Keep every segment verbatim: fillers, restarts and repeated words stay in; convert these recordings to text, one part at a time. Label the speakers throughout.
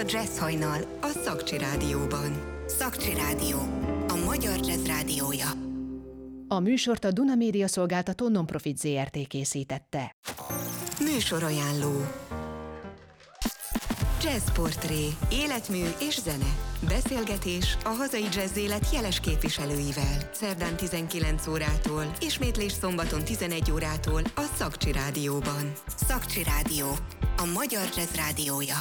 Speaker 1: Jazz Hajnal a Szakcsi Rádióban. Szakcsi Rádió, a magyar jazz rádiója.
Speaker 2: A műsort a Duna Média Szolgáltató Nonprofit zé er té készítette.
Speaker 1: Műsorajánló. Jazzportré, életmű és zene. Beszélgetés a hazai jazz élet jeles képviselőivel. Szerdán tizenkilenc órától, ismétlés szombaton tizenegy órától a Szakcsi Rádióban. Szakcsi Rádió, a magyar jazz rádiója.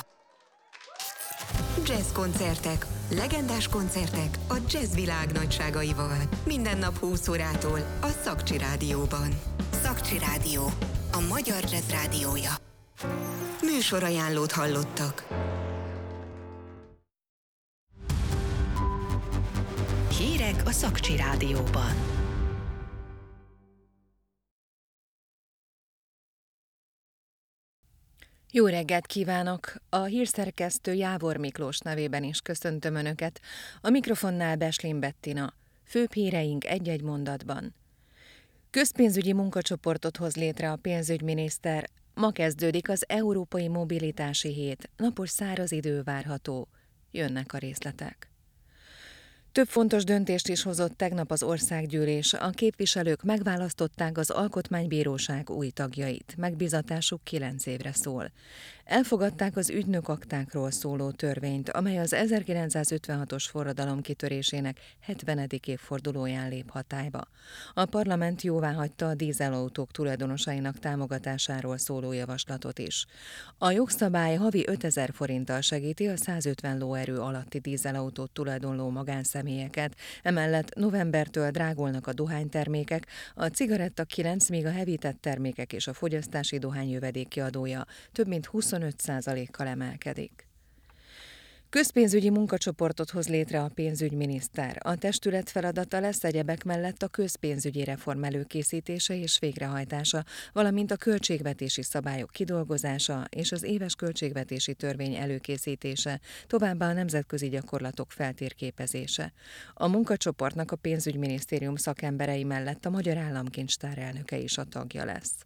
Speaker 1: Jazz koncertek, legendás koncertek a jazz világ nagyságaival. Minden nap húsz órától a Szakcsi Rádióban. Szakcsi Rádió, a magyar jazz rádiója. Műsorajánlót hallottak.
Speaker 2: Hírek a Szakcsi Rádióban.
Speaker 3: Jó reggelt kívánok! A hírszerkesztő Jávor Miklós nevében is köszöntöm Önöket. A mikrofonnál Beslin Bettina. Főbb híreink egy-egy mondatban. Közpénzügyi munkacsoportot hoz létre a pénzügyminiszter. Ma kezdődik az Európai Mobilitási Hét. Napos száraz idő várható. Jönnek a részletek. Több fontos döntést is hozott tegnap az országgyűlés. A képviselők megválasztották az Alkotmánybíróság új tagjait. Megbízatásuk kilenc évre szól. Elfogadták az ügynökaktákról szóló törvényt, amely az ezerkilencszázötvenhatos forradalom kitörésének hetvenedik évfordulóján lép hatályba. A parlament jóváhagyta a dízelautók tulajdonosainak támogatásáról szóló javaslatot is. A jogszabály havi ötezer forinttal segíti a százötven lóerő alatti dízelautót tulajdonló magánszemélyeket. Emellett novembertől drágulnak a dohánytermékek, a cigaretta kilenc, míg a hevített termékek és a fogyasztási dohány jövedéki adója több mint huszonöt százalékkal emelkedik. Közpénzügyi munkacsoportot hoz létre a pénzügyminiszter. A testület feladata lesz egyebek mellett a közpénzügyi reform előkészítése és végrehajtása, valamint a költségvetési szabályok kidolgozása és az éves költségvetési törvény előkészítése, továbbá a nemzetközi gyakorlatok feltérképezése. A munkacsoportnak a pénzügyminisztérium szakemberei mellett a Magyar Államkincstár elnöke is a tagja lesz.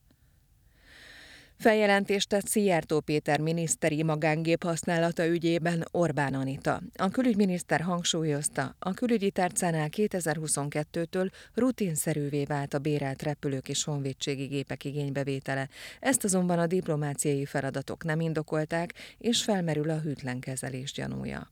Speaker 3: Feljelentést tett Szijjártó Péter miniszteri magángép használata ügyében Orbán Anita. A külügyminiszter hangsúlyozta, a külügyi tárcánál kétezer-huszonkettőtől rutinszerűvé vált a bérelt repülők és honvédségi gépek igénybevétele. Ezt azonban a diplomáciai feladatok nem indokolták, és felmerül a hűtlen kezelés gyanúja.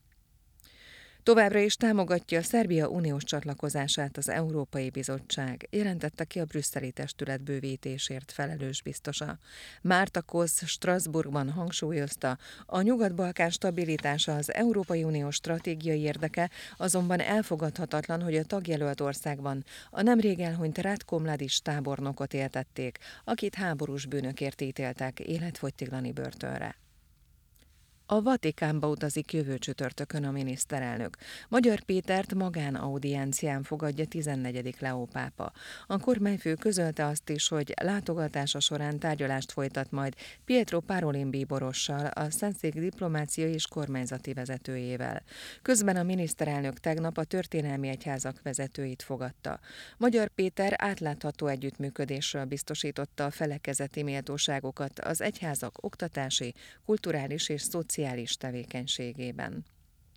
Speaker 3: Továbbra is támogatja Szerbia uniós csatlakozását az Európai Bizottság, jelentette ki a brüsszeli testület bővítésért felelős biztosa. Márta Kosz Strasbourgban hangsúlyozta, a Nyugat-Balkán stabilitása az Európai Unió stratégiai érdeke, azonban elfogadhatatlan, hogy a tagjelölt országban a nemrég elhunyt Ratko Mladic tábornokot éltették, akit háborús bűnökért ítéltek életfogytiglani börtönre. A Vatikánba utazik jövő csütörtökön a miniszterelnök. Magyar Pétert magánaudiencián fogadja tizennegyedik Leó pápa. A kormányfő közölte azt is, hogy látogatása során tárgyalást folytat majd Pietro Parolin bíborossal, a Szentszék diplomáciai és kormányzati vezetőjével. Közben a miniszterelnök tegnap a történelmi egyházak vezetőit fogadta. Magyar Péter átlátható együttműködésről biztosította a felekezeti méltóságokat az egyházak oktatási, kulturális és szociális tevékenységében.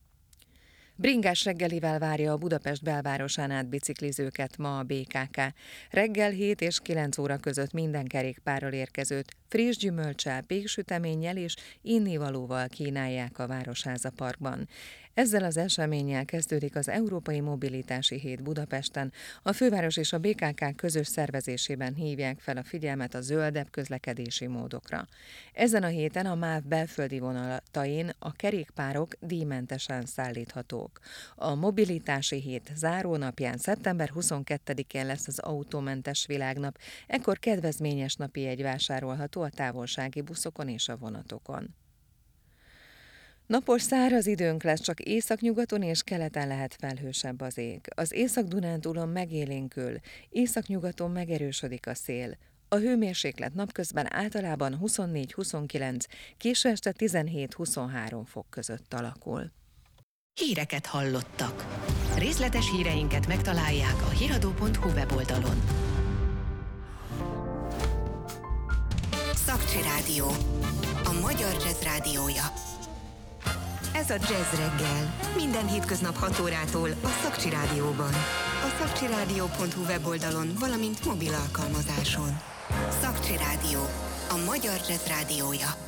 Speaker 3: Bringás reggelivel várja a Budapest belvárosán át biciklizőket ma a bé ká ká. Reggel hét és kilenc óra között minden kerékpárral érkezőt friss gyümölccsel, péksüteménnyel és innivalóval kínálják a Városháza Parkban. Ezzel az eseménnyel kezdődik az Európai Mobilitási Hét Budapesten. A főváros és a bé ká ká közös szervezésében hívják fel a figyelmet a zöldebb közlekedési módokra. Ezen a héten a MÁV belföldi vonalatain a kerékpárok díjmentesen szállíthatók. A Mobilitási Hét zárónapján szeptember huszonkettedikén lesz az autómentes világnap, ekkor kedvezményes napi jegy vásárolható a távolsági buszokon és a vonatokon. Napos száraz időnk lesz, csak északnyugaton és keleten lehet felhősebb az ég. Az Észak-Dunántúlon megélénkül, északnyugaton megerősödik a szél. A hőmérséklet napközben általában huszonnégy-huszonkilenc, késő este tizenhét-huszonhárom fok között alakul.
Speaker 2: Híreket hallottak. Részletes híreinket megtalálják a hiradó pont hu weboldalon.
Speaker 1: Szakcsi Rádió, a magyar jazz rádiója. Ez a Jazz Reggel. Minden hétköznap hat órától a Szakcsi Rádióban. A szakcsirádió pont hu weboldalon, valamint mobil alkalmazáson. Szakcsi Rádió. A magyar jazz rádiója.